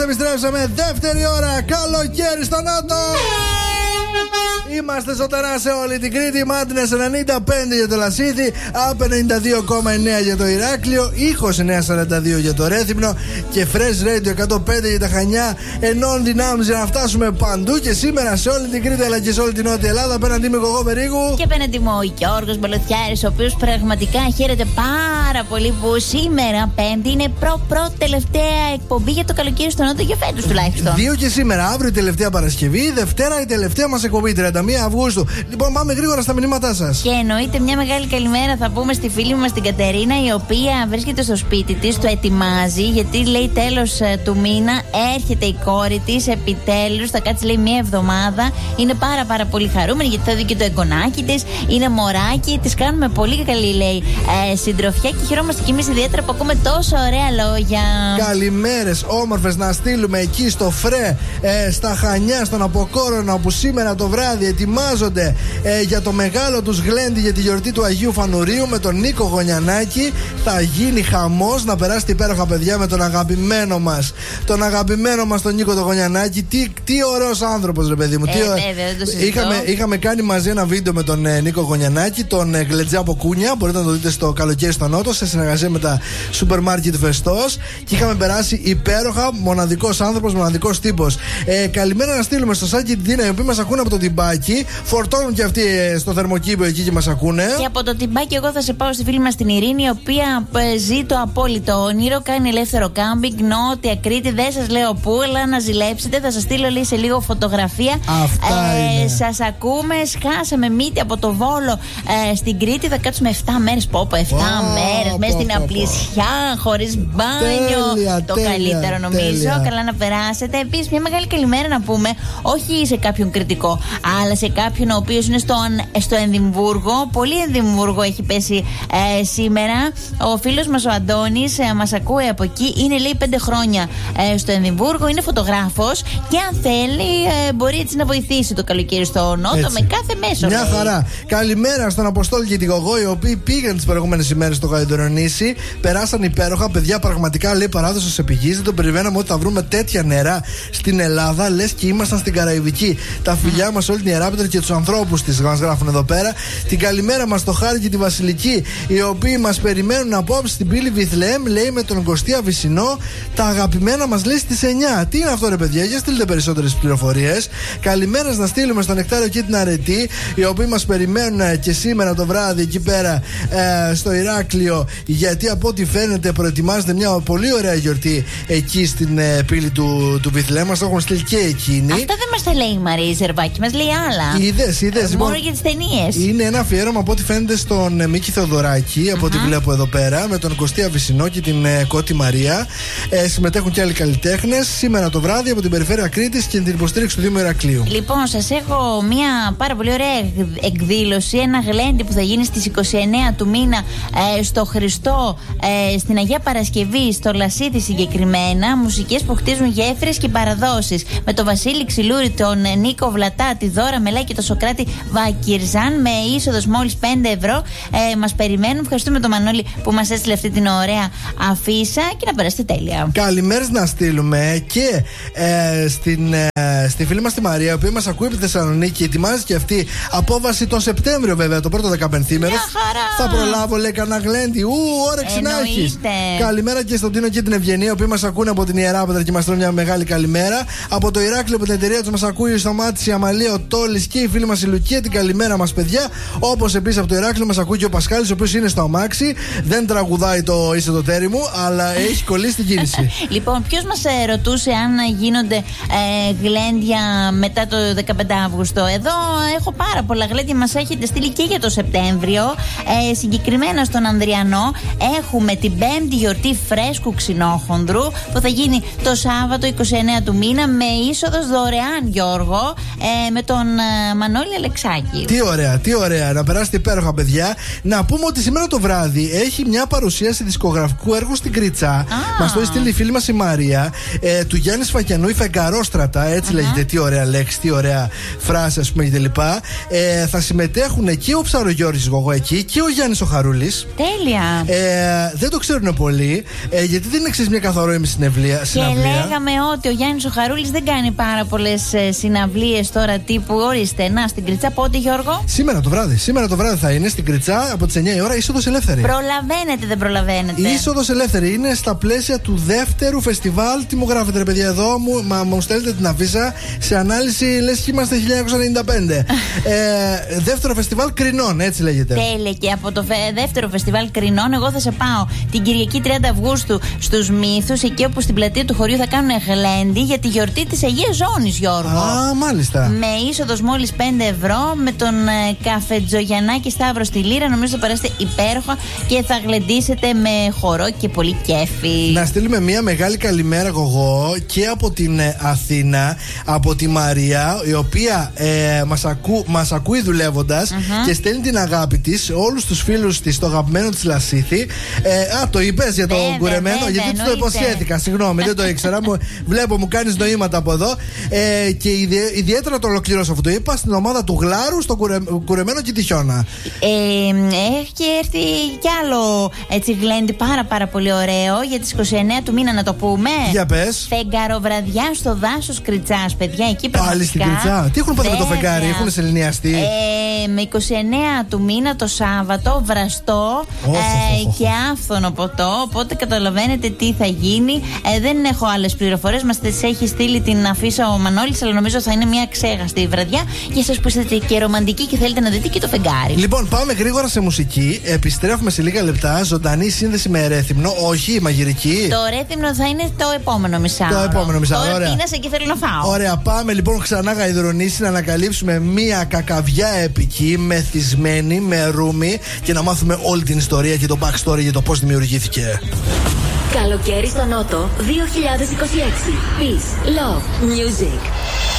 Επιστρέψαμε δεύτερη ώρα. Καλοκαίρι στο Νότο. Είμαστε ζωντανά σε όλη την Κρήτη. Μάντινες 95 για το Λασίθι, ΑΠ 92,9 για το Ηράκλειο, Ήχος 942 για το Ρέθυμνο και Fresh Radio 105 για τα Χανιά. Ενών δυνάμεις για να φτάσουμε παντού και σήμερα σε όλη την Κρήτη αλλά και σε όλη την Νότια Ελλάδα. Απέναντί μου εγώ Περίγου. Και απέναντί μου ο Γιώργος Μπολοθιάρης, ο οποίος πραγματικά χαίρεται πάρα πολύ που σήμερα Πέμπτη είναι τελευταία εκπομπή για το καλοκαίρι στο Νότο για φέτος τουλάχιστον. 2 και σήμερα, αύριο η τελευταία Παρασκευή, Δευτέρα η τελευταία μας εκπομπή, 31 Αυγούστου. Λοιπόν, πάμε γρήγορα στα μηνύματά σας. Και εννοείται μια μεγάλη καλημέρα θα πούμε στη φίλη μας την Κατερίνα, η οποία βρίσκεται στο σπίτι της, το ετοιμάζει, γιατί λέει τέλος του μήνα έρχεται η κόρη της, επιτέλους θα κάτσει λέει μια εβδομάδα. Είναι πάρα πολύ χαρούμενη γιατί θα δει και το εγγονάκι της, είναι μωράκι, της κάνουμε πολύ καλή λέει συντροφιά και χαιρόμαστε κι εμείς ιδιαίτερα που ακούμε τόσο ωραία λόγια. Καλημέρες όμορφες να στείλουμε εκεί στο Φρέ, στα Χανιά, στον Αποκόρονα, όπου σήμερα το βράδυ ετοιμάζονται για το μεγάλο τους γλέντι για τη γιορτή του Αγίου Φανουρίου με τον Νίκο Γωνιανάκη. Θα γίνει χαμός, να περάσετε υπέροχα παιδιά με τον αγαπημένο μας. Τον αγαπημένο μας τον Νίκο τον Γωνιανάκη. Τι ωραίος άνθρωπος ρε παιδί μου. Είχαμε κάνει μαζί ένα βίντεο με τον Νίκο Γωνιανάκη, τον Γλετζέ από Κούνια. Μπορείτε να το δείτε στο καλοκαίρι στο Νότο, σε συνεργασία με τα σούπερ μάρκετ Φεστός. Και είχαμε περάσει υπέροχα, μοναδικός άνθρωπος, μοναδικός τύπος. Καλημέρα να στείλουμε στο Σάκη την Τίνα, οι οποίοι μας ακούνε από το Τιμπάκι. Φορτώνουν και αυτοί στο θερμοκήπιο εκεί και μας ακούνε. Και από το Τιμπάκι, εγώ θα σε πάω στη φίλη μας την Ειρήνη, η οποία ζει το απόλυτο όνειρο, κάνει ελεύθερο κάμπινγκ, Νότια Κρήτη. Δεν σας λέω πού, αλλά να ζηλέψετε. Θα σας στείλω λέει σε λίγο φωτογραφία. Σας ακούμε. Σχάσαμε μύτη από το Βόλο στην Κρήτη. Θα κάτσουμε 7 μέρες. 7 μέρες μέσα στην απλησιά, χωρίς μπάνιο. Το καλύτερο νομίζω. Καλά να περάσετε. Επίσης, μια μεγάλη καλημέρα να πούμε, όχι σε κάποιον κριτικό, αλλά σε κάποιον ο οποίος είναι στο Εδιμβούργο. Πολύ Εδιμβούργο έχει πέσει σήμερα. Ο φίλος μας ο Αντώνης μας ακούει από εκεί. Είναι λέει 5 χρόνια στο Εδιμβούργο. Είναι φωτογράφος και αν θέλει μπορεί έτσι να βοηθήσει το καλοκαίρι στο Νότο έτσι, με κάθε μέσο. Μια χαρά. Καλημέρα στον Αποστόλη και την Γογό, οι οποίοι πήγαν τις προηγούμενες ημέρες στο Καϊντορονήσι. Περάσαν υπέροχα. Παιδιά, πραγματικά λέει παράδοση σε πηγή. Δεν το περιμέναμε ότι θα βρούμε τέτοια νερά στην Ελλάδα. Λες και ήμασταν στην Καραϊβική. Τα φιλιά μας όλη την Ιεράπετρα και τους ανθρώπους της μας γράφουν εδώ πέρα. Την καλημέρα μας στο Χάρη και τη Βασιλική, οι οποίοι μας περιμένουν απόψε στην πύλη Βιθλεέμ, λέει με τον Κωστή Αβυσσινό. Τα αγαπημένα μας λέει στις 9. Τι είναι αυτό ρε παιδιά, για στείλτε περισσότερες πληροφορίες. Καλημέρες να στείλουμε στον Νεκτάριο και την Αρετή, οι οποίοι μας περιμένουν και σήμερα το βράδυ εκεί πέρα στο Ηράκλειο, γιατί από ό,τι φαίνεται προετοιμάζεται μια πολύ ωραία γιορτή εκεί στην πύλη του Βιθλεέμ. Μας το έχουν στείλει και εκείνη. Αυτά δεν μας τα λέει η Μαρία Ζερβάκη, μας λέει άλλα. Είδες. Μόνο για τις ταινίες. Είναι ένα αφιέρωμα από ό,τι φαίνεται στον Μίκη Θεοδωράκη, από ό,τι βλέπω εδώ πέρα, με τον Κωστή Αβυσσινό και την Κώτη Μαρία. Συμμετέχουν και άλλοι καλλιτέχνες σήμερα το βράδυ από την περιφέρεια Κρήτης και την υποστήριξη του Δήμου Ηρακλείου. Λοιπόν, σας έχω μια πάρα πολύ ωραία εκδήλωση, ένα γλέντι που θα γίνει στις 29 του μήνα στο Χριστό, στην Αγία Παρασκευή, στο Λασίθι συγκεκριμένα. Μουσικές που χτίζουν γέφυρες και παραδόσεις. Με τον Βασίλη Ξυλούρη, τον Νίκο Βλατά, τη Δώρα Μελάκη και τον Σοκράτη Βακυρζάν, με είσοδος μόλις 5 ευρώ. Μας περιμένουν. Ευχαριστούμε τον Μανώλη που μας έστειλε αυτή την ωραία αφίσα και να περάσετε τέλεια. Καλημέρες να στείλουμε και στη φίλη μας τη Μαρία, η οποία μας ακούει από τη Θεσσαλονίκη. Ετοιμάζει και αυτή απόβαση τον Σεπτέμβριο, βέβαια, το πρώτο 15 μέρες. Θα προλάβω, λέει, κανένα γλέντι. Όρεξη να έχεις. Καλημέρα και στον Τίνο και την Ευγενία, οι οποίοι μας ακούνε από την Ιεράπετρα και μας τρώνε μια μεγάλη καλημέρα. Από το Ηράκλειο, από την εταιρεία του μας ακούει η Σταμάτης, η Αμαλία, ο Τόλης και η φίλη μας η Λουκία. Την καλημέρα μας, παιδιά. Όπως επίσης από το Ηράκλειο μας ακούει και ο Πασχάλης, ο οποίος είναι στο αμάξι. Δεν τραγουδάει το Είσαι το τέρι μου, αλλά έχει κολλήσει την κίνηση. Λοιπόν, ποιος μας ρωτούσε αν γίνονται γλέντια μετά το 15 Αύγουστο. Εδώ έχω πάρα πολλά γλέντια, μας έχετε στείλει και για το Σεπτέμβριο. Συγκεκριμένα στον Ανδριανό έχουμε την 5η γιορτή φρέσκου ξινόχονδρου που θα γίνει το Σάββατο 29 του μήνα με είσοδος δωρεάν, Γιώργο, με τον Μανώλη Αλεξάκη. Τι ωραία, να περάσετε υπέροχα, παιδιά. Να πούμε ότι σήμερα το βράδυ έχει μια παρουσίαση δισκογραφικού έργου στην Κρίτσά. Μας το έχει στείλει η φίλη μας η Μαρία, του Γιάννη Σφακιανού, η Φεγγαρόστρατα, έτσι λέγεται, τι ωραία λέξη, τι ωραία φράση, ας πούμε, κτλ. Θα συμμετέχουν και ο Ψαρογιώρης Γογό εκεί και ο Γιάννης ο Χαρούλης. Τέλεια. Δεν το ξέρουν πολύ, γιατί δεν είναι εξής μια καθαρό συναυλία. Και λέγαμε ότι ο Γιάννης ο Χαρούλης δεν κάνει πάρα πολλές συναυλίες τώρα τύπου. Ορίστε, να στην Κριτσά πότε, Γιώργο? Σήμερα το βράδυ θα είναι στην Κριτσά από τις 9 η ώρα, είσοδος ελεύθερη. Προλαβαίνετε, δεν προλαβαίνετε? Είσοδος ελεύθερη, είναι στα πλαίσια του δεύτερου φεστιβάλ. Τι μου γράφετε, ρε παιδιά, εδώ μου στέλνετε την αφίσα σε ανάλυση, λες και είμαστε 1995. Δεύτερο φεστιβάλ Κρινών, έτσι λέγεται. Τέλεια. Και από το δεύτερο φεστιβάλ Κρινών, εγώ θα σε πάω την Κυριακή 30 Αυγούστου στους Μύθους, εκεί όπου στην πλατεία του χωριού θα κάνουν γλέντι για τη γιορτή της Αγίας Ζώνης, Γιώργο. Α, μάλιστα. Με είσοδος μόλις 5 ευρώ, με τον Καφετζογιαννάκη Σταύρο στη Λύρα. Νομίζω θα περάσετε υπέροχα και θα γλεντήσετε με χορό και πολύ κέφι. Να στείλουμε μια μεγάλη καλημέρα, Γογό, και από την Αθήνα, από τη Μαρία, η οποία μας ακούει δουλεύοντας και στέλνει την αγάπη της σε όλους τους φίλους της, το αγαπημένο της Λασίθι. Το είπες για το κουρεμένο, γιατί του το υποσχέθηκα. Συγγνώμη, δεν το ήξερα. Βλέπω, μου κάνεις νοήματα από εδώ. Και ιδιαίτερα το ολοκληρώσω αυτό. Το είπα στην ομάδα του Γλάρου, στο κουρεμένο και τη Χιώνα. Έχει έρθει κι άλλο έτσι γλέντι πάρα πολύ ωραίο για τις 29 του μήνα, να το πούμε. Για πες. Φεγγαροβραδιά στο δάσος Κριτσάς, παιδιά. Εκεί πραγματικά. Πάλι στην Κριτσά. Τι έχουν πάθει με το φεγγάρι, έχουν σεληνιαστεί? Με 29 του μήνα το Σάββατο, βραστό και άφθονο ποτό. Οπότε καταλαβαίνετε τι θα γίνει. Δεν έχω άλλες πληροφορίες. Μας τις έχει στείλει την αφίσα ο Μανώλης, αλλά νομίζω θα είναι μια ξέχαστη βραδιά για εσάς που είστε και ρομαντικοί και θέλετε να δείτε και το φεγγάρι. Λοιπόν, πάμε γρήγορα σε μουσική. Επιστρέφουμε σε λίγα λεπτά. Ζωντανή σύνδεση με Ρέθυμνο. Όχι, μαγειρική. Το Ρέθυμνο θα είναι το επόμενο μισάωρο. Το επόμενο μισάωρο. Τώρα πίνασα και θέλω να φάω. Ωραία, πάμε λοιπόν ξανά Γαϊδουρονήσι να ανακαλύψουμε μια κακαβιά επική, μεθυσμένη, με ρούμι και να μάθουμε όλη την ιστορία και το backstory για το πώς δημιουργήθηκε. Καλοκαίρι στο Νότο 2026. Peace, love, music.